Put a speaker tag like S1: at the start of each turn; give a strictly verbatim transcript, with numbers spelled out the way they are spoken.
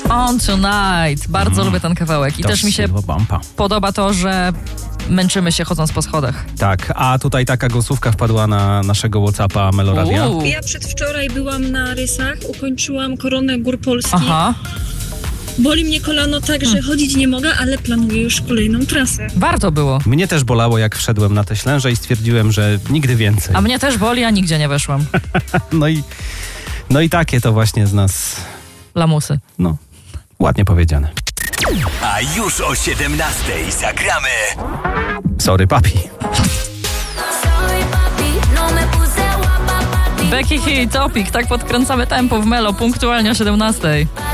S1: On Tonight. Bardzo mm. lubię ten kawałek. I
S2: to
S1: też mi się
S2: bumpa.
S1: podoba to, że męczymy się chodząc po schodach.
S2: Tak, a tutaj taka głosówka wpadła na naszego WhatsAppa Meloradia.
S1: Uuu.
S3: Ja przedwczoraj byłam na rysach, ukończyłam Koronę Gór Polskich.
S1: Aha.
S3: Boli mnie kolano tak, że chodzić nie mogę, ale planuję już kolejną trasę.
S1: Warto było.
S2: Mnie też bolało, jak wszedłem na te Ślęże i stwierdziłem, że nigdy więcej.
S1: A mnie też boli, a nigdzie nie weszłam.
S2: no, i, no i takie to właśnie z nas...
S1: Lamusy.
S2: No, ładnie powiedziane.
S4: A już o siedemnastej zagramy.
S2: Sorry, papi.
S1: Becky Hill, Topic. Tak podkręcamy tempo w Melo, punktualnie o siedemnastej.